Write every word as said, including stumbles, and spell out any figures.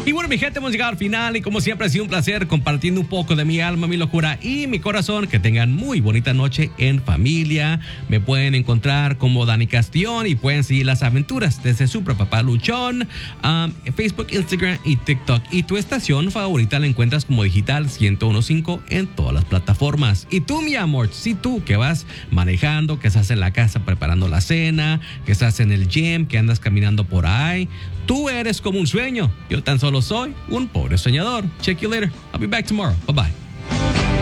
Y bueno, mi gente, hemos llegado al final y como siempre ha sido un placer compartiendo un poco de mi alma, mi locura y mi corazón. Que tengan muy bonita noche en familia. Me pueden encontrar como Dani Castellón y pueden seguir las aventuras desde Super Papá Luchón, um, Facebook, Instagram y TikTok. Y tu estación favorita la encuentras como Digital ciento uno punto cinco en todas las plataformas. Y tú, mi amor, si tú que vas manejando, que estás en la casa preparando la cena, que estás en el gym, que andas caminando por ahí, tú eres como un sueño. Yo tan solo soy un pobre soñador. Check you later. I'll be back tomorrow. Bye bye.